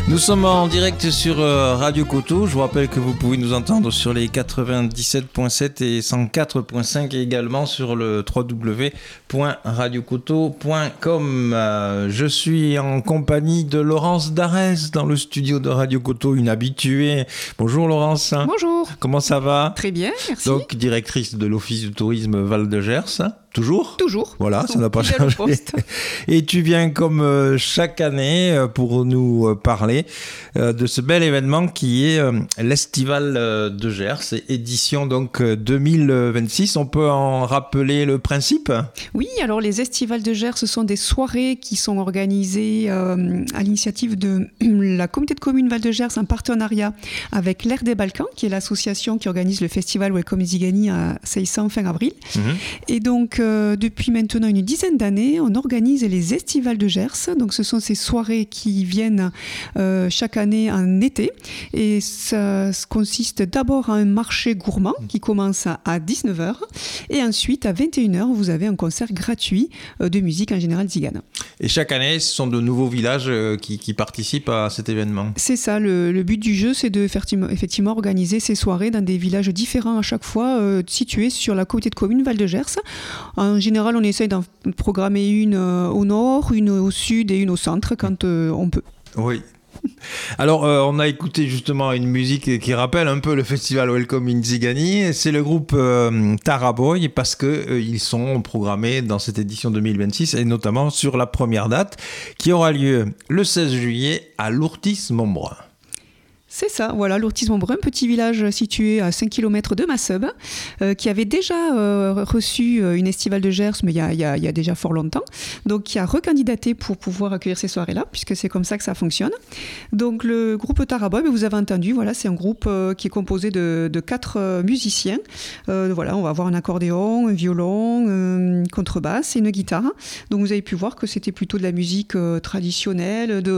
Nous sommes en direct sur Radio Coteau. Je vous rappelle que vous pouvez nous entendre sur les 97.7 et 104.5 et également sur le www.radiocoteau.com. Je suis en compagnie de Laurence Darès dans le studio de Radio Coteau, une habituée. Bonjour Laurence. Bonjour. Comment ça va ? Très bien, merci. Donc directrice de l'Office du tourisme Val de Gers. Toujours ? Toujours. Voilà, ça n'a pas changé. Et tu viens comme chaque année pour nous parler de ce bel événement qui est l'Estival de Gers, édition donc 2026. On peut en rappeler le principe ? Oui, alors les Estivales de Gers, ce sont des soirées qui sont organisées à l'initiative de la communauté de communes Val de Gers en partenariat avec l'Air des Balkans, qui est l'association qui organise le festival Welcome Zigani à Seissan fin avril. Et donc depuis maintenant une dizaine d'années, on organise les Estivales de Gers. Donc ce sont ces soirées qui viennent chaque année en été. Et ça consiste d'abord à un marché gourmand qui commence à 19h. Et ensuite, à 21h, vous avez un concert gratuit de musique en général zigane. Et chaque année, ce sont de nouveaux villages qui participent à cet événement. C'est ça, le but du jeu, c'est de effectivement organiser ces soirées dans des villages différents à chaque fois, situés sur la communauté de communes Val de Gers. En général, on essaye d'en programmer une au nord, une au sud et une au centre quand on peut. Oui. Alors, on a écouté justement une musique qui rappelle un peu le festival Welcome in Zigani. C'est le groupe Taraboy parce qu'ils sont programmés dans cette édition 2026 et notamment sur la première date qui aura lieu le 16 juillet à Lourtis-Montbrun. C'est ça, voilà, Lourtis-Montbrun, petit village situé à 5 km de Masseube, qui avait déjà reçu une estivale de Gers, mais il y a déjà fort longtemps, donc qui a recandidaté pour pouvoir accueillir ces soirées-là, puisque c'est comme ça que ça fonctionne. Donc le groupe Taraboy, vous avez entendu, voilà, c'est un groupe qui est composé de 4 musiciens. Voilà, on va avoir un accordéon, un violon, une contrebasse et une guitare. Donc vous avez pu voir que c'était plutôt de la musique traditionnelle,